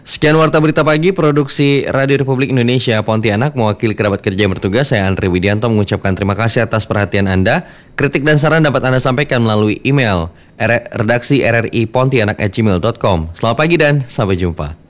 Sekian Warta Berita Pagi, produksi Radio Republik Indonesia Pontianak, mewakili kerabat kerja yang bertugas, saya Andre Widianto mengucapkan terima kasih atas perhatian Anda. Kritik dan saran dapat Anda sampaikan melalui email redaksi rri pontianak@gmail.com. Selamat pagi dan sampai jumpa.